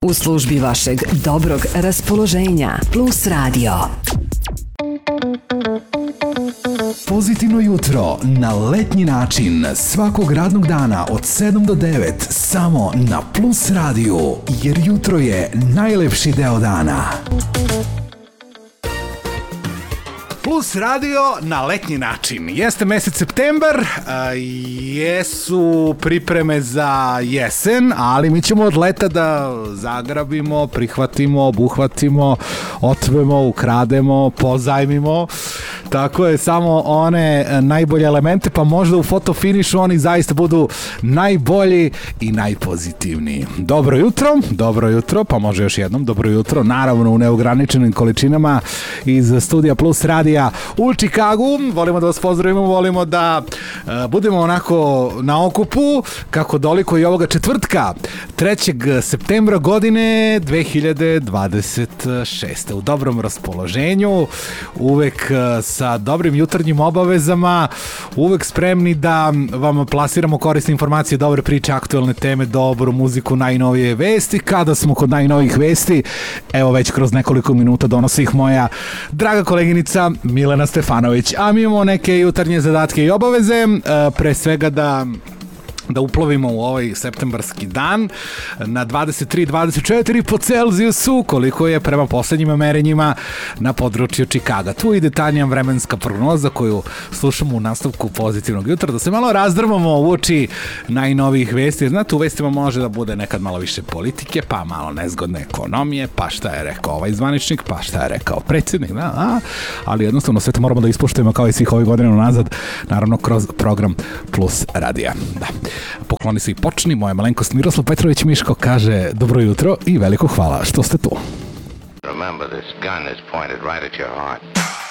U službi vašeg dobrog raspoloženja. Plus Radio. Pozitivno jutro na letnji način svakog radnog dana od 7 do 9 samo na Plus radiju, jer jutro je najlepši deo dana. Plus radio na letnji način. Jeste mesec septembar, jesu pripreme za jesen, ali mi ćemo od leta da zagrabimo, prihvatimo, obuhvatimo, otvemo, ukrademo, pozajmimo. Tako je, samo one najbolje elemente, pa možda u fotofinišu oni zaista budu najbolji i najpozitivniji. Dobro jutro, pa može još jednom, dobro jutro, naravno u neograničenim količinama iz studija Plus radija u Čikagu. Volimo da vas pozdravimo, volimo da budemo onako na okupu, kako doliko i ovoga četvrtka, 3. septembra godine 2026. U dobrom raspoloženju, uvek sa dobrim jutarnjim obavezama, uvek spremni da vam plasiramo korisne informacije, dobre priče, aktuelne teme, dobru muziku, najnovije vesti. Kada smo kod najnovijih vesti, evo već kroz nekoliko minuta donosi ih moja draga koleginica Milena Stefanović. A mi imamo neke jutarnje zadatke i obaveze, pre svega da uplovimo u ovaj septembarski dan na 23-24 po Celzijusu, koliko je prema poslednjim merenjima na području Čikaga. Tu i detaljnija vremenska prognoza koju slušamo u nastavku Pozitivnog jutra, da se malo razdrmamo u oči najnovijih vesti. Znate, u vestima može da bude nekad malo više politike, pa malo nezgodne ekonomije, pa šta je rekao ovaj zvaničnik, pa šta je rekao predsjednik, ali jednostavno sve to moramo da ispoštujemo kao i svih ovih godina nazad, naravno kroz program Plus radija. Da. Pokloni se i počni. Moja malenkost Miroslav Petrović Miško kaže dobro jutro i veliko hvala što ste tu. Remember, this gun is pointed right at your heart.